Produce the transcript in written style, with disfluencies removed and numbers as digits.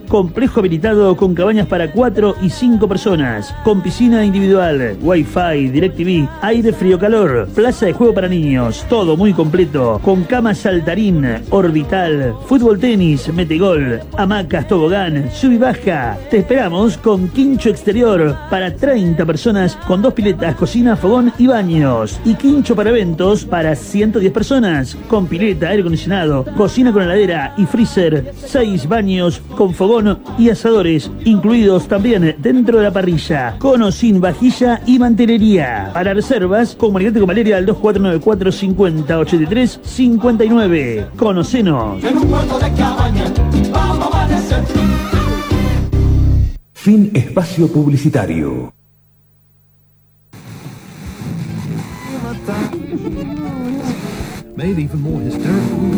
complejo habilitado con cabañas para 4 y 5 personas, con piscina individual, wifi, DirecTV, aire frío-calor, plaza de juego para niños, todo muy completo, con cama saltarín, orbital, fútbol tenis, metegol, hamacas, tobogán, sub y baja. Te esperamos con quincho exterior para 30 personas con 2 piletas, cocina, fogón y baños, y quincho para eventos para 110 personas con pileta, aire acondicionado, cocina con heladera y freezer, 6 baños con fogón y asadores incluidos también dentro de la parrilla, con o sin vajilla y mantelería. Para reservas, comunicate con Valeria al 2494 50 83 59. Conocenos. En un cuarto de cabaña vamos a amanecer. Fin espacio publicitario. Made even more hysterical.